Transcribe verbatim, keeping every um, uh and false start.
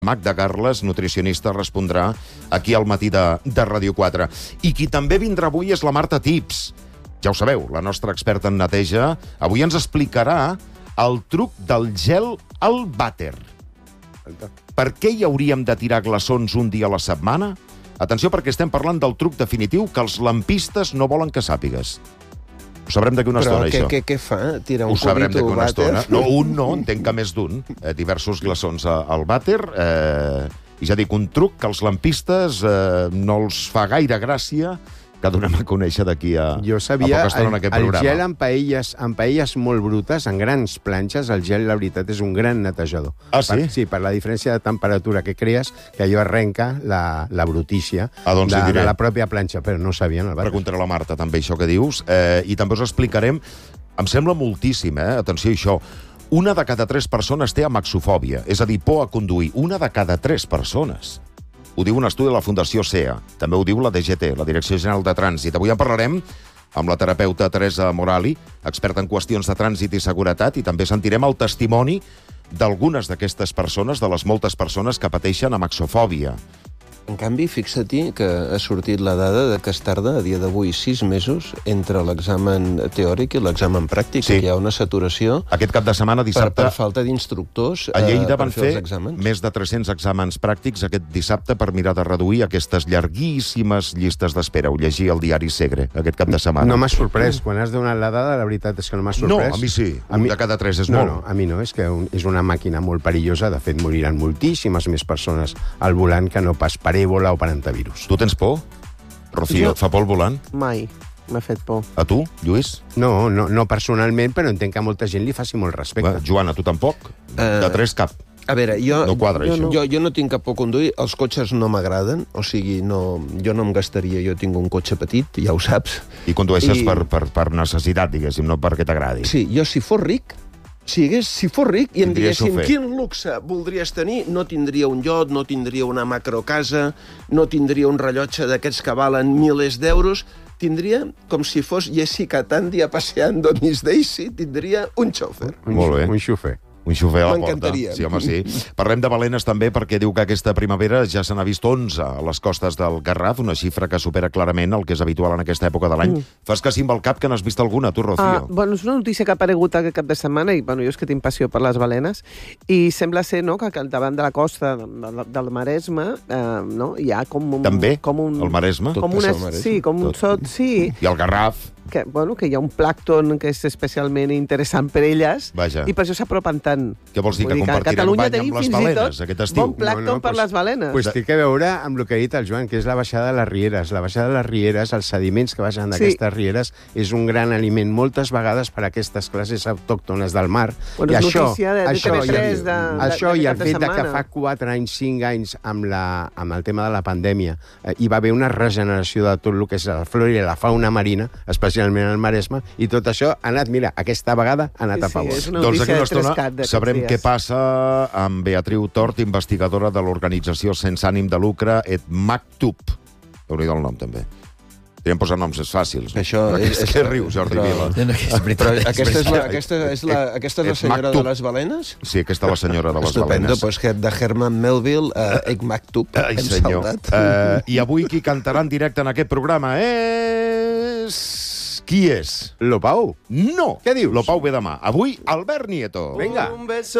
Magda Carles, nutricionista, respondrà aquí al matí de, de Ràdio quatre. I qui també vindrà avui és la Marta Tips. Ja ho sabeu, la nostra experta en neteja. Avui ens explicarà el truc del gel al vàter. Per què hi hauríem de tirar glaçons un dia a la setmana? Atenció, perquè estem parlant del truc definitiu que els lampistes no volen que sàpigues. Ho sabrem d'aquí una Però estona, què, això. què, què fa? Tirar un Ho sabrem cubito d'aquí una vàter? estona. No, un no, entenc que més d'un. Eh, diversos glaçons a- al vàter. Eh, I ja dic, un truc que als lampistes eh, no els fa gaire gràcia, que donem a conèixer d'aquí a, Jo a sabia, poca estona en el, aquest el programa. gel en paelles, en paelles molt brutes, en grans planxes, el gel, la veritat, és un gran netejador. Ah, sí? Per, sí, per la diferència de temperatura que crees, que allò arrenca la, la brutícia Ah, doncs de, li diré. de la pròpia planxa, però no ho sabien el vàter. Preguntaré a la Marta també això que dius, eh, i també us explicarem, em sembla moltíssim, eh? Atenció a això, una de cada tres persones té amaxofòbia, és a dir, por a conduir. Una de cada tres persones. Ho diu un estudi de la Fundació S E A. També ho diu la D G T, la Direcció General de Trànsit. Avui en parlarem amb la terapeuta Teresa Morali, experta en qüestions de trànsit i seguretat, i també sentirem el testimoni d'algunes d'aquestes persones, de les moltes persones que pateixen amaxofòbia. En canvi, fixa-t'hi que ha sortit la dada de que es tarda a dia d'avui sis mesos entre l'examen teòric i l'examen pràctic. Sí. Que hi ha una saturació Aquest cap de setmana, per, dissabte, per falta d'instructors a Lleida eh, per van fer fer els exàmens. més de tres-cents exàmens pràctics aquest dissabte per mirar de reduir aquestes llarguíssimes llistes d'espera. Ho llegia al diari Segre aquest cap de setmana. No m'ha sorprès. Quan has donat la dada, la veritat és que no m'ha No, sorprès. a mi sí. A Un mi- de cada tres és no, molt. No, a mi no. És que un, és una màquina molt perillosa. De fet, moriran moltíssimes més persones al volant que no pas per èbola o per antivirus. Tu tens por? Rocío, Jo- et fa por el volant? Mai m'ha fet por. A tu, Lluís? No, no, no personalment, però entenc que a molta gent li faci molt respecte. Bé, Joana, tu tampoc? Eh, De tres, cap. A veure, jo, No quadra, jo, això. no, jo, jo no tinc cap por a conduir, els cotxes no m'agraden, o sigui, no, jo no em gastaria, jo tinc un cotxe petit, ja ho saps. I condueixes I- per, per, per necessitat, diguéssim, no perquè t'agradi. Sí, jo si fos ric, si, hagués, si fos ric i em Tindries diguessin sofer. quin luxe voldries tenir, no tindria un iot, no tindria una macrocasa, no tindria un rellotge d'aquests que valen milers d'euros, tindria, com si fos Jessica Tandy a Paseando Miss Daisy, tindria un xòfer. Un, Molt bé. Un xufer. Un xofer a la porta. M'encantaria. Sí, home, sí. Parlem de balenes també perquè diu que aquesta primavera ja se n'ha vist onze a les costes del Garraf, una xifra que supera clarament el que és habitual en aquesta època de l'any. Mm. Fas que sí amb el cap que n'has vist alguna, tu, Rocío. Ah, bueno, és una notícia que ha aparegut aquest cap de setmana i bueno, jo és que tinc passió per les balenes i sembla ser no, que al davant de la costa del, del Maresme eh, no, hi ha com un... També? Com un, El Maresme? Tot Com passa una, al Maresme. sí, com un Tot. sot, sí, I el Garraf, que, bueno, que hi ha un plàcton que és especialment interessant per elles Vaja. i per això s'apropen tant. Què vols dir, que Vull a compartirem Catalunya bany amb tenim les fins i balenes tot aquest estiu? bon plàcton No, no, per pues- les balenes. Pues té que veure amb el que ha dit el Joan, que és la baixada de les rieres. La baixada de les rieres, els sediments que baixen d'aquestes Sí. rieres, és un gran aliment moltes vegades per a aquestes classes autòctones del mar. Bueno, I és això, notícia de- de això, T V tres i, de- de- això i de el cap de fet de que setmana. fa quatre anys, cinc anys, amb, la, amb el tema de la pandèmia, eh, hi va haver una regeneració de tot el que és la flora i la fauna marina, especialment al Maresme, i tot això ha anat, mira, aquesta vegada ha anat Sí, a sí, favor. és una Doncs notícia aquí una de estona Trescat d'aquests sabrem dies. què passa amb Beatriu Tort, investigadora de l'organització sense ànim de lucre Et Maktub. Déu-n'hi-do el nom, també. Podríem posar noms més fàcils. No? Això Però és- és, és- que riu, Jordi però- Vila. No, no, és Però veritat. és aquesta és, la, veritat. aquesta és, la, aquesta és la Et senyora Maktub. de les balenes? Sí, aquesta és la senyora de les Estupendo, balenes. doncs que de Herman Melville a Egg Maktub. Ai, Hem senyor. saltat. Uh, I avui qui cantarà en directe en aquest programa és... Qui és? Lo Pau. No! Què dius? Lo Pau ve demà. Avui, Albert Nieto. Vinga. Un beso